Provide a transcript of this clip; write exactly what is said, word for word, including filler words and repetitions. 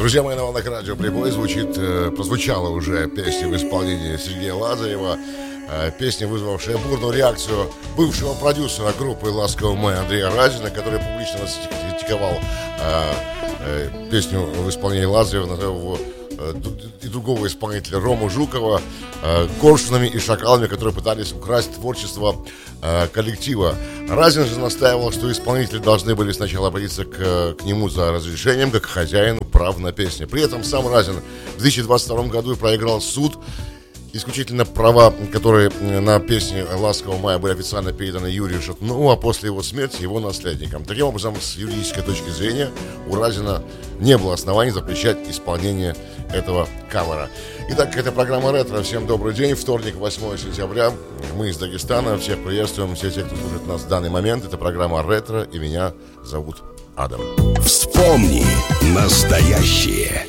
Друзья мои, на волнах радио Playboy звучит, э, прозвучала уже песня в исполнении Сергея Лазарева. Э, песня, вызвавшая бурную реакцию бывшего продюсера группы «Ласковый май» Андрея Разина, который публично критиковал э, э, песню в исполнении Лазарева, назвал его э, и другого исполнителя Рому Жукова э, коршунами и шакалами, которые пытались украсть творчество э, коллектива. Разин же настаивал, что исполнители должны были сначала обратиться к, к нему за разрешением, как к хозяину прав на песни. При этом сам Разин в две тысячи двадцать втором году проиграл суд. Исключительно права, которые на песни «Ласкового мая» были официально переданы Юрию Шатунову, а после его смерти его наследникам. Таким образом, с юридической точки зрения, у Разина не было оснований запрещать исполнение этого кавера. Итак, это программа «Ретро». Всем добрый день. Вторник, восьмое сентября. Мы из Дагестана. Всех приветствуем. Все те, кто слушает нас в данный момент. Это программа «Ретро», и меня зовут Адам. Вспомни настоящее.